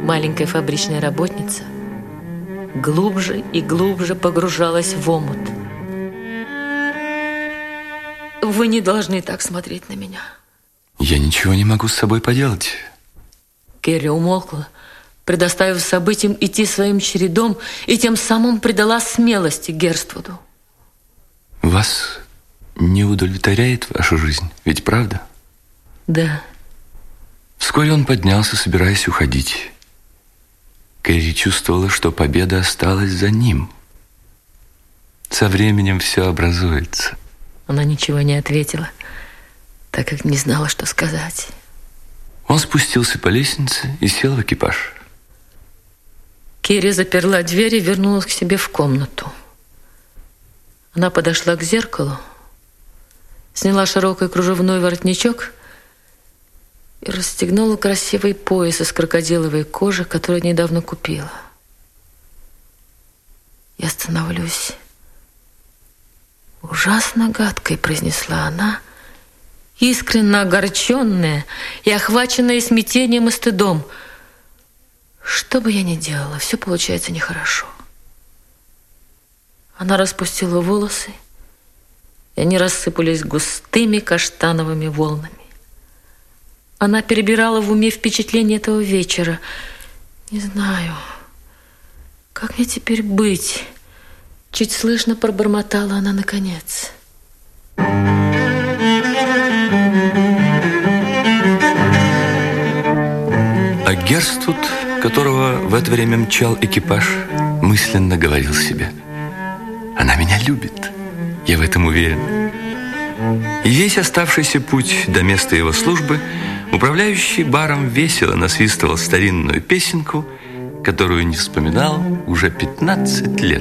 маленькая фабричная работница, глубже и глубже погружалась в омут. Вы не должны так смотреть на меня. Я ничего не могу с собой поделать. Керри умолкла, предоставив событиям идти своим чередом, и тем самым придала смелости Герствуду. Вас не удовлетворяет ваша жизнь, ведь правда? Да. Вскоре он поднялся, собираясь уходить. Керри чувствовала, что победа осталась за ним. Со временем все образуется. Она ничего не ответила, так как не знала, что сказать. Он спустился по лестнице и сел в экипаж. Керри заперла дверь и вернулась к себе в комнату. Она подошла к зеркалу, сняла широкий кружевной воротничок и расстегнула красивый пояс из крокодиловой кожи, который недавно купила. «Я становлюсь ужасно гадкой», — произнесла она, искренне огорченная и охваченная смятением и стыдом. «Что бы я ни делала, все получается нехорошо». Она распустила волосы, и они рассыпались густыми каштановыми волнами. Она перебирала в уме впечатления этого вечера. «Не знаю, как мне теперь быть?» Чуть слышно пробормотала она наконец. А Герствуд, которого в это время мчал экипаж, мысленно говорил себе: «Она меня любит, я в этом уверен». И весь оставшийся путь до места его службы управляющий баром весело насвистывал старинную песенку, которую не вспоминал уже 15 лет.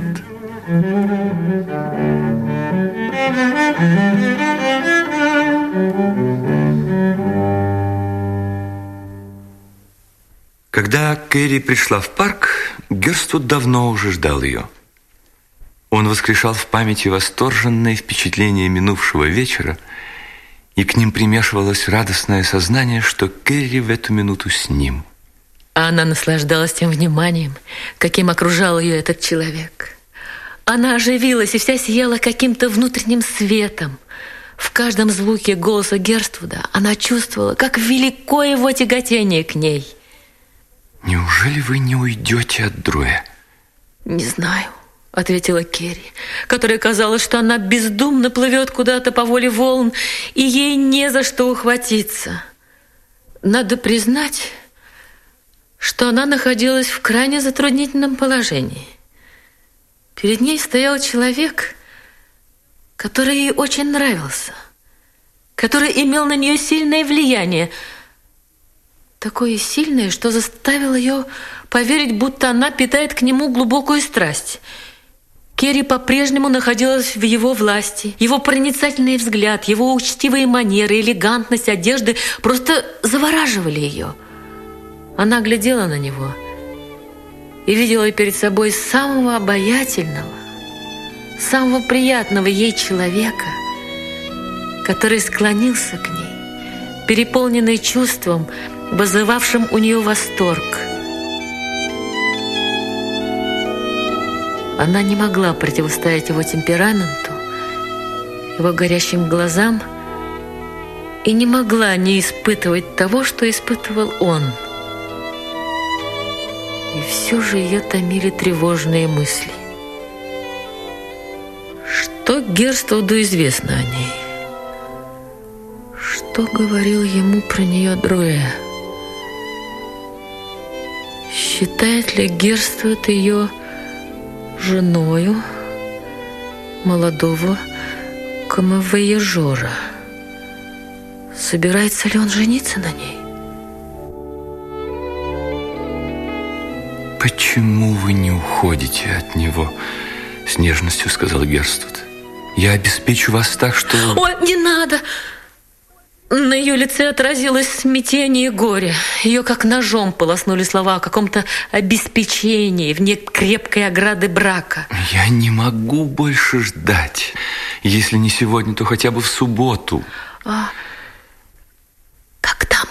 Когда Керри пришла в парк, Герствуд давно уже ждал ее. Он воскрешал в памяти восторженные впечатления минувшего вечера, и к ним примешивалось радостное сознание, что Керри в эту минуту с ним. А она наслаждалась тем вниманием, каким окружал ее этот человек. Она оживилась и вся сияла каким-то внутренним светом. В каждом звуке голоса Герствуда она чувствовала, как велико его тяготение к ней. «Неужели вы не уйдете от Дроя?» «Не знаю», — ответила Керри, которой казалось, что она бездумно плывет куда-то по воле волн, и ей не за что ухватиться. Надо признать, что она находилась в крайне затруднительном положении. Перед ней стоял человек, который ей очень нравился, который имел на нее сильное влияние, такое сильное, что заставило ее поверить, будто она питает к нему глубокую страсть. Керри по-прежнему находилась в его власти. Его проницательный взгляд, его учтивые манеры, элегантность одежды просто завораживали ее. Она глядела на него и видела перед собой самого обаятельного, самого приятного ей человека, который склонился к ней, переполненный чувством, вызывавшим у нее восторг. Она не могла противостоять его темпераменту, его горящим глазам, и не могла не испытывать того, что испытывал он. И все же ее томили тревожные мысли. Что Герствуду известно о ней? Что говорил ему про нее Дроя? Считает ли Герствуд ее женою молодого камевояжера? Собирается ли он жениться на ней? «Почему вы не уходите от него?» — с нежностью сказал Герствуд. «Я обеспечу вас так, что...» «Ой, не надо!» На ее лице отразилось смятение и горе. Ее как ножом полоснули слова о каком-то обеспечении вне крепкой ограды брака. «Я не могу больше ждать. Если не сегодня, то хотя бы в субботу». «Когда